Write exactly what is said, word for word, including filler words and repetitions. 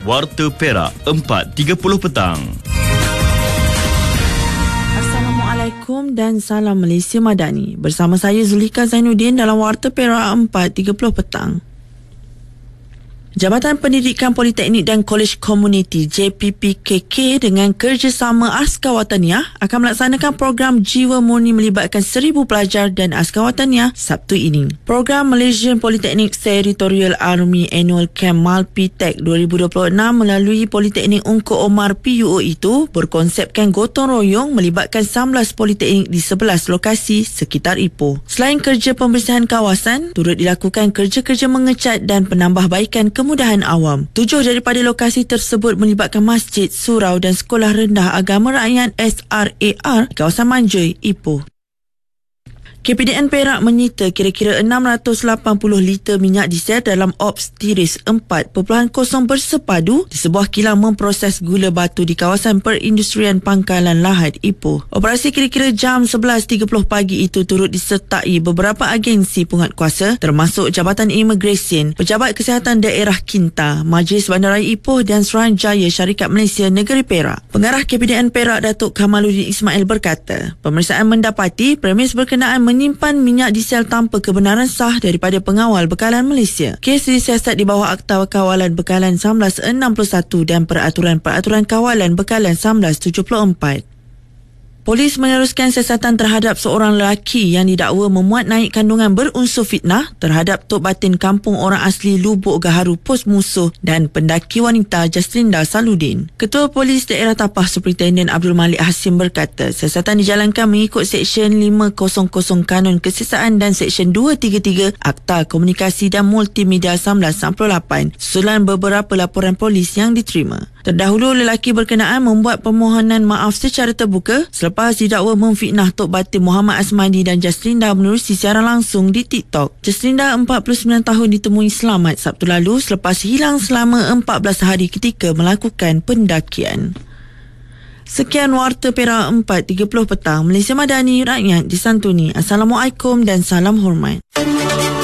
Warta Perak empat tiga puluh petang. Assalamualaikum dan salam Malaysia Madani. Bersama saya Zulika Zainuddin dalam Warta Perak empat tiga puluh petang. Jabatan Pendidikan Politeknik dan Kolej Komuniti J P P K K dengan kerjasama Askar Wataniah akan melaksanakan program Jiwa Murni melibatkan seribu pelajar dan Askar Wataniah Sabtu ini. Program Malaysian Polytechnic Territorial Army Annual Camp Malpitech dua ribu dua puluh enam melalui Politeknik Ungku Omar P U O itu berkonsepkan gotong royong melibatkan enam belas politeknik di sebelas lokasi sekitar Ipoh. Selain kerja pembersihan kawasan, turut dilakukan kerja-kerja mengecat dan penambahbaikan kemudahan awam. Tujuh daripada lokasi tersebut melibatkan masjid, surau dan sekolah rendah agama rakyat S R A R di kawasan Manjoy, Ipoh. K P D N Perak menyita kira-kira enam ratus lapan puluh liter minyak diesel dalam ops tiris empat titik kosong bersepadu di sebuah kilang memproses gula batu di kawasan perindustrian Pangkalan Lahad, Ipoh. Operasi kira-kira jam sebelas tiga puluh pagi itu turut disertai beberapa agensi penguatkuasa termasuk Jabatan Imigresen, Pejabat Kesihatan Daerah Kinta, Majlis Bandaraya Ipoh dan Suruhanjaya Syarikat Malaysia Negeri Perak. Pengarah K P D N Perak Datuk Kamaluddin Ismail berkata, pemeriksaan mendapati premis berkenaan menyimpan minyak diesel tanpa kebenaran sah daripada pengawal bekalan Malaysia. Kes disiasat di bawah Akta Kawalan Bekalan seribu sembilan ratus enam puluh satu dan Peraturan-Peraturan Kawalan Bekalan seribu sembilan ratus tujuh puluh empat. Polis meneruskan siasatan terhadap seorang lelaki yang didakwa memuat naik kandungan berunsur fitnah terhadap Tok Batin Kampung Orang Asli Lubuk Gaharu Pos Musuh dan pendaki wanita Jaslinda Saludin. Ketua Polis Daerah Tapah Superintendent Abdul Malik Hasim berkata, siasatan dijalankan mengikut Seksyen lima kosong kosong Kanun Kesiasaan dan Seksyen dua tiga tiga Akta Komunikasi dan Multimedia seribu sembilan ratus sembilan puluh lapan susulan beberapa laporan polis yang diterima. Terdahulu, lelaki berkenaan membuat permohonan maaf secara terbuka selepas didakwa memfitnah Tok Batin Muhammad Asmadi dan Jaslinda menerusi siaran langsung di TikTok. Jaslinda, empat puluh sembilan tahun, ditemui selamat Sabtu lalu selepas hilang selama empat belas hari ketika melakukan pendakian. Sekian Warta Perak empat tiga puluh petang. Malaysia Madani, rakyat disantuni. Assalamualaikum dan salam hormat.